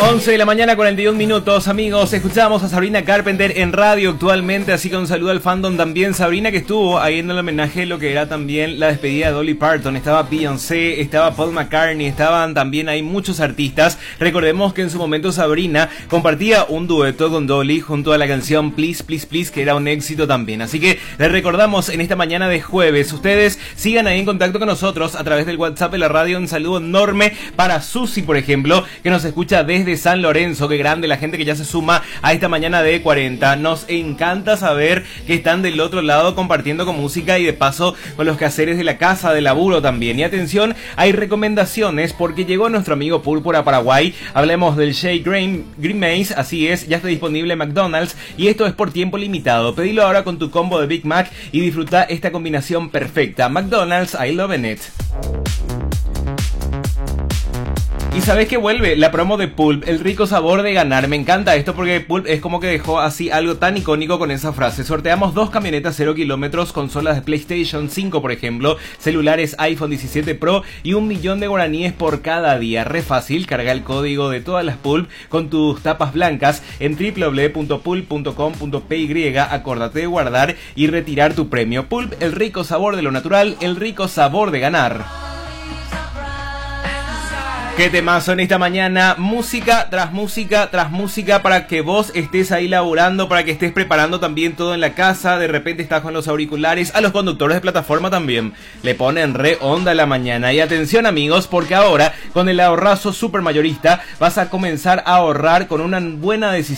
11 de la mañana, 41 minutos, amigos. Escuchamos a Sabrina Carpenter en radio actualmente, así que un saludo al fandom también. Sabrina, que estuvo ahí en el homenaje, lo que era también la despedida de Dolly Parton. Estaba Beyoncé, estaba Paul McCartney, estaban también ahí muchos artistas. Recordemos que en su momento Sabrina compartía un dueto con Dolly junto a la canción Please, Please, Please, que era un éxito también. Así que les recordamos en esta mañana de jueves. Ustedes sigan ahí en contacto con nosotros a través del WhatsApp de la radio. Un saludo enorme para Susi, por ejemplo, que nos escucha desde San Lorenzo. Qué grande la gente que ya se suma a esta mañana de 40. Nos encanta saber que están del otro lado compartiendo con música y de paso con los quehaceres de la casa, de laburo también. Y atención, hay recomendaciones porque llegó nuestro amigo Púrpura a Paraguay. Hablemos del Shea Green Maze, así es, ya está disponible en McDonald's y esto es por tiempo limitado. Pedilo ahora con tu combo de Big Mac y disfruta esta combinación perfecta. McDonald's, I love it. Y sabes que vuelve la promo de Pulp, el rico sabor de ganar. Me encanta esto porque Pulp es como que dejó así algo tan icónico con esa frase. Sorteamos 2 camionetas 0 kilómetros, consolas de PlayStation 5 por ejemplo, celulares iPhone 17 Pro y 1.000.000 de guaraníes por cada día. Re fácil, carga el código de todas las Pulp con tus tapas blancas en www.pulp.com.py. Acórdate de guardar y retirar tu premio. Pulp, el rico sabor de lo natural, el rico sabor de ganar. Qué temazo en esta mañana, música tras música tras música para que vos estés ahí laburando, para que estés preparando también todo en la casa. De repente estás con los auriculares, a los conductores de plataforma también le ponen re onda a la mañana. Y atención amigos, porque ahora con el ahorrazo super mayorista vas a comenzar a ahorrar con una buena decisión.